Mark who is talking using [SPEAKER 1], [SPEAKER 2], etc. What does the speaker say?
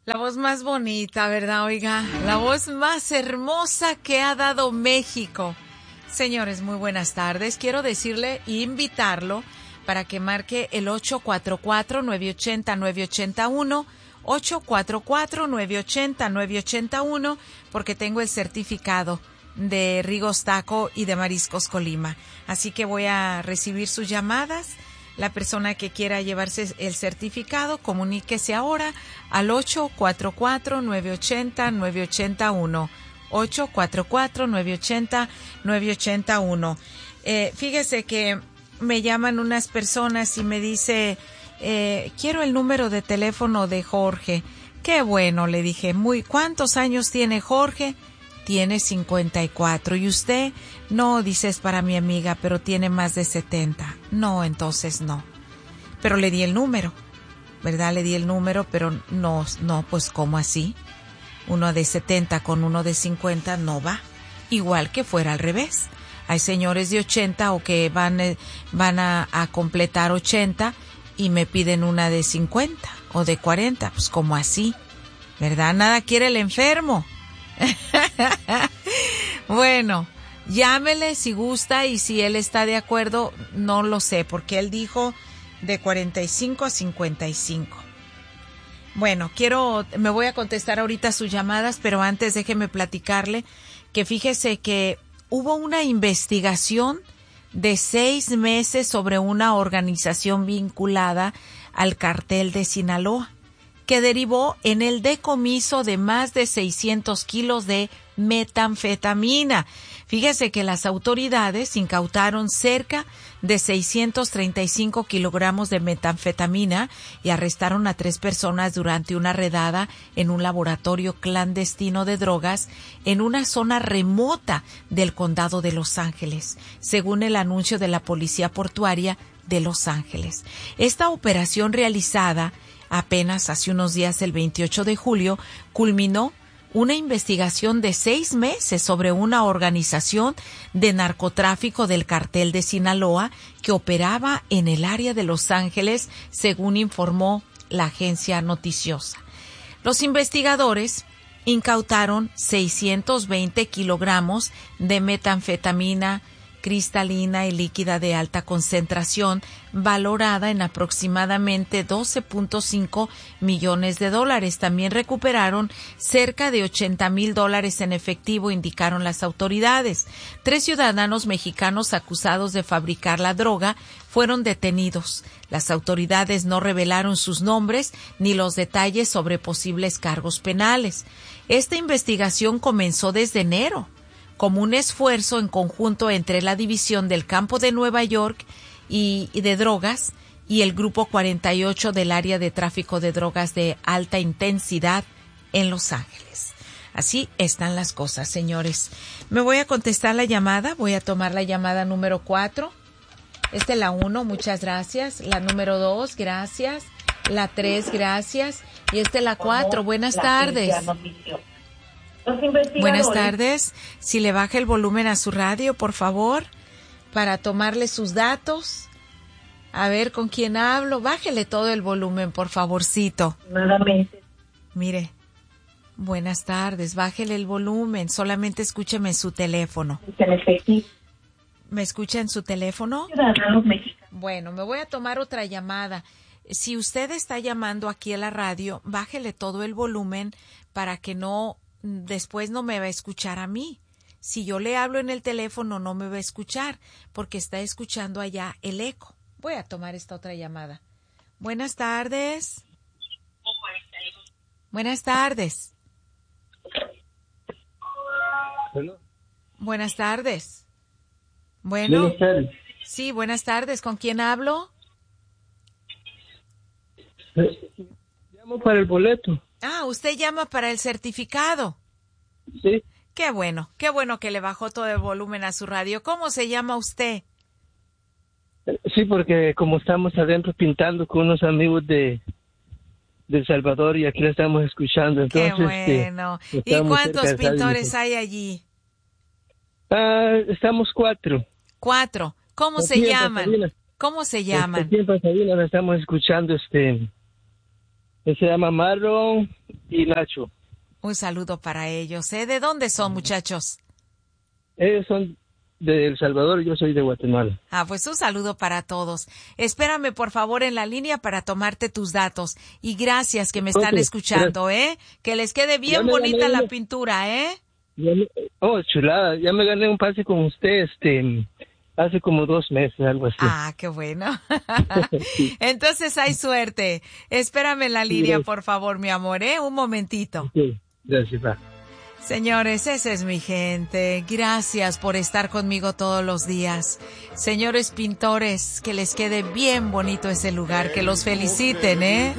[SPEAKER 1] La voz más bonita, ¿verdad? Oiga, la voz más hermosa que ha dado México. Señores, muy buenas tardes. Quiero decirle e invitarlo para que marque el 844-980-981, 844-980-981, porque tengo el certificado de Rigos Taco y de Mariscos Colima. Así que voy a recibir sus llamadas. La persona que quiera llevarse el certificado, comuníquese ahora al 844-980-981. 844-980-981. Fíjese que me llaman unas personas y me dice, quiero el número de teléfono de Jorge. Qué bueno, le dije. ¿Cuántos años tiene Jorge? Tiene 54. ¿Y usted? No, dice, es para mi amiga, pero tiene más de 70. No, entonces no. Pero le di el número, ¿verdad? Le di el número, pero no, pues ¿cómo así? Uno de 70 con uno de 50 no va. Igual que fuera al revés. Hay señores de 80 o que van a completar 80 y me piden una de 50 o de 40. Pues ¿cómo así? ¿Verdad? Nada quiere el enfermo. Bueno, llámele si gusta y si él está de acuerdo, no lo sé, porque él dijo de 45 a 55. Bueno, me voy a contestar ahorita sus llamadas, pero antes déjeme platicarle que fíjese que hubo una investigación de 6 meses sobre una organización vinculada al cartel de Sinaloa, que derivó en el decomiso de más de 600 kilos de metanfetamina. Fíjese que las autoridades incautaron cerca de 635 kilogramos de metanfetamina y arrestaron a 3 personas durante una redada en un laboratorio clandestino de drogas en una zona remota del condado de Los Ángeles, según el anuncio de la Policía Portuaria de Los Ángeles. Esta operación realizada apenas hace unos días, el 28 de julio, culminó una investigación de 6 meses sobre una organización de narcotráfico del cartel de Sinaloa que operaba en el área de Los Ángeles, según informó la agencia noticiosa. Los investigadores incautaron 620 kilogramos de metanfetamina cristalina y líquida de alta concentración, valorada en aproximadamente $12.5 millones. También recuperaron cerca de $80,000 en efectivo, indicaron las autoridades. 3 ciudadanos mexicanos acusados de fabricar la droga fueron detenidos. Las autoridades no revelaron sus nombres ni los detalles sobre posibles cargos penales. Esta investigación comenzó desde enero, como un esfuerzo en conjunto entre la División del Campo de Nueva York y de Drogas y el Grupo 48 del Área de Tráfico de Drogas de Alta Intensidad en Los Ángeles. Así están las cosas, señores. Me voy a contestar la llamada. Voy a tomar la llamada número 4. Esta es la 1, muchas gracias. La número 2, gracias. La 3, gracias. Y esta es la 4. Buenas tardes. Buenas tardes. Si le baja el volumen a su radio, por favor, para tomarle sus datos. A ver, ¿con quién hablo? Bájele todo el volumen, por favorcito.
[SPEAKER 2] Nuevamente.
[SPEAKER 1] Mire, buenas tardes. Bájele el volumen. Solamente escúcheme en su teléfono. ¿Me escucha en su teléfono? Bueno, me voy a tomar otra llamada. Si usted está llamando aquí a la radio, bájele todo el volumen para que después no me va a escuchar a mí. Si yo le hablo en el teléfono no me va a escuchar porque está escuchando allá el eco. Voy a tomar esta otra llamada. Buenas tardes. Buenas tardes.
[SPEAKER 3] Bueno.
[SPEAKER 1] Buenas tardes. Bueno.
[SPEAKER 3] Buenas tardes.
[SPEAKER 1] Sí, buenas tardes. ¿Con quién hablo?
[SPEAKER 3] Llamo para el boleto.
[SPEAKER 1] Ah, usted llama para el certificado.
[SPEAKER 3] Sí.
[SPEAKER 1] Qué bueno que le bajó todo el volumen a su radio. ¿Cómo se llama usted?
[SPEAKER 3] Sí, porque como estamos adentro pintando con unos amigos de El Salvador y aquí la estamos escuchando. Entonces,
[SPEAKER 1] qué bueno. ¿Y cuántos pintores hay allí?
[SPEAKER 3] Estamos 4.
[SPEAKER 1] 4. ¿Cómo se llaman? ¿Cómo se llaman?
[SPEAKER 3] Aquí en Pasadena la estamos escuchando Se llama Marlon y Nacho.
[SPEAKER 1] Un saludo para ellos, ¿eh? ¿De dónde son, muchachos?
[SPEAKER 3] Ellos son de El Salvador, yo soy de Guatemala.
[SPEAKER 1] Pues un saludo para todos. Espérame, por favor, en la línea para tomarte tus datos. Y gracias que me están escuchando, ¿eh? Que les quede bien bonita la pintura, ¿eh?
[SPEAKER 3] Chulada. Ya me gané un pase con usted, hace como 2 meses, algo así.
[SPEAKER 1] Qué bueno. Entonces hay suerte. Espérame en la línea, por favor, mi amor, ¿eh? Un momentito.
[SPEAKER 3] Sí, gracias, va.
[SPEAKER 1] Señores, esa es mi gente. Gracias por estar conmigo todos los días. Señores pintores, que les quede bien bonito ese lugar, que los feliciten, ¿eh?